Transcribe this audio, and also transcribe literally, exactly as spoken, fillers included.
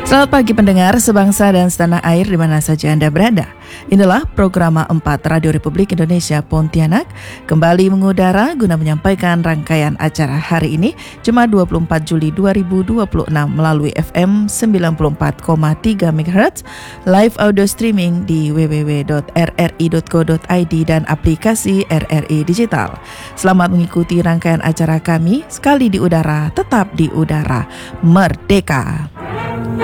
Selamat pagi pendengar sebangsa dan setanah air di mana saja Anda berada. Inilah program empat Radio Republik Indonesia Pontianak kembali mengudara guna menyampaikan rangkaian acara hari ini Jumat dua puluh empat Juli dua ribu dua puluh enam melalui F M sembilan puluh empat koma tiga megahertz, live audio streaming di w w w dot r r i dot co dot i d dan aplikasi R R I Digital. Selamat mengikuti rangkaian acara kami, sekali di udara, tetap di udara, merdeka.